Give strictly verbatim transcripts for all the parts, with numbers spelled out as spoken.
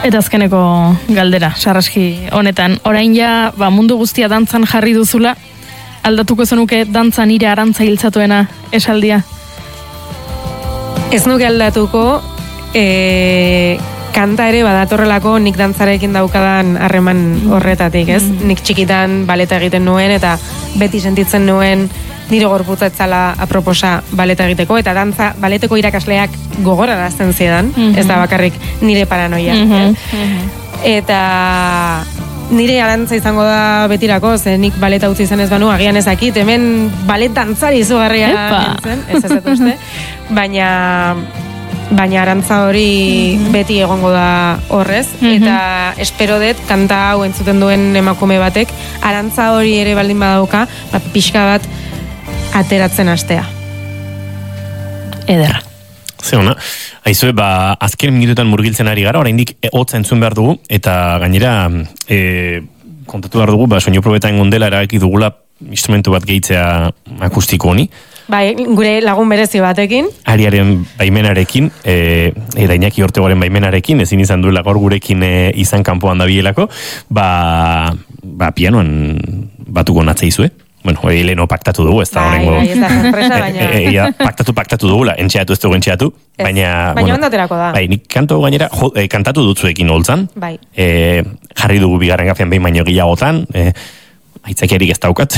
Eta azkeneko galdera, sarraski honetan, orain ja, ba, mundu guztia dantzan jarri duzula, aldatuko zenuke dantzan nire arantza hiltzatuena esaldia? Ez nuke aldatuko, e, kanta ere badatorrelako nik dantzarekin daukadan harreman horretatik, ez? Mm. Nik txikitan baleta egiten nuen eta beti sentitzen nuen nire gorputza etzala aproposa baleta egiteko, eta dantza baleteko irakasleak gogorarazten zidan, mm-hmm. ez da bakarrik nire paranoia. Mm-hmm. Mm-hmm. Eta nire arantza izango da betirako, ze nik baleta utzi izan ez banu, agian ezakit, hemen balet dantzari izugarria nintzen, ez ez uste, baina baina arantza hori mm-hmm. beti egongo da horrez, mm-hmm. eta espero dut kanta hau entzuten duen emakume batek, arantza hori ere baldin badauka, ba, pixka bat ateratzen astea. Ederra. Ze ona, aizue, ba, azken minutuetan murgiltzen ari gara, oraindik hotza entzun behar dugu, eta gainera, e, kontatu behar dugu, ba, soinu probetan gondela erabaki dugula instrumentu bat gehitzea akustiko honi. Bai, gure lagun berezi batekin. Ariaren baimenarekin, e, eta Iñaki Ortegoren baimenarekin, ezin izan duela gaur gurekin e, izan kanpoan da bielako, ba, ba pianoan batuko natzaizue. Bueno, hori leheno paktatu dugu, ez da horrengo. Bai, ez da sorpresa, baina. E, e, paktatu, paktatu dugula, entxeatu ez dugu entxeatu. Baina, baina bueno, ondaterako da. Bai, nik kanto gainera, jo, e, kantatu dutzuekin holtzan. Bai. E, jarri dugu bigarren gafean behin baino gehiagotan. E, aitzakiarik ez daukat.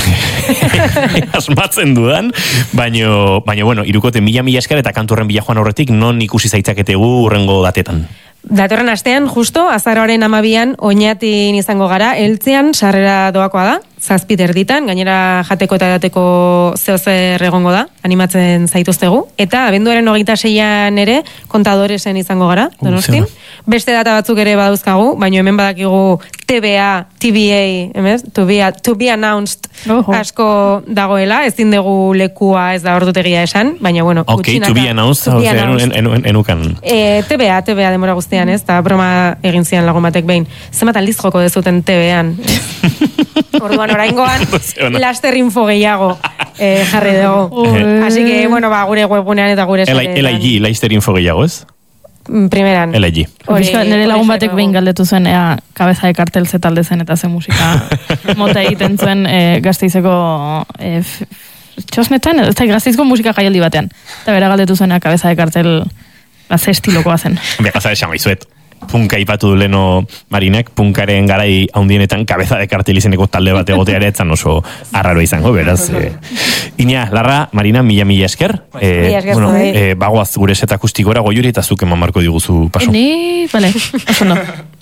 Asmatzen dudan. Baina, baina, bueno, irukote mila mila esker eta kanturren bila joan horretik, non ikusi zaitzaketegu urrengo datetan. Datorren astean, justo, azaroaren amabian, oinatin izango gara, heltzean sarrera doakoa da, zazpit erditan, gainera jateko eta edateko zehozer egongo da, animatzen zaituztegu, eta abenduaren hogeita seian ere, kontadoresen izango gara, Donostin. Beste data batzuk ere badauzkagu, baina hemen badakigu T B A, T B A, emez? To be, a, to be announced Ojo. Asko dagoela, ezin dugu lekua ez da ordutegia esan, baina bueno, ok, to be announced, to be announced. En, en, enukan. E, T B A, T B A demora guztian, ez? Ta broma egin zian lagun batek behin. Zenbat aldiz joko dezuten T B an. Orduan oraingoan laster info gehiago eh, jarri dugu. Así que, bueno, ba, gure webgunean eta gure saretan. L I G, laster info gehiago, ez? Primeran. L I G. Nire lagun batek behin galdetu zen, ea, kabeza de kartel ze talde zen eta ze musika mota egiten zuen e, Gasteizeko e, txosnetan, ez da Gasteizko musika jaialdi batean. Eta bera galdetu zen, ea, kabeza de kartel ze estilokoa zen. Begaza esan baizuet. Punka ipatu du leno Marinek, punkaren garai haundienetan kabeza de kartel izeneko talde bat egotea ere etzan oso arraro izango, beraz. Eh. Ina, Larra, Marina, mila mila esker. Eh, mila esker bueno, eh, bagoaz gure set akustikora goiuri eta zuk eman marko diguzu paso. Ni, vale, oso no.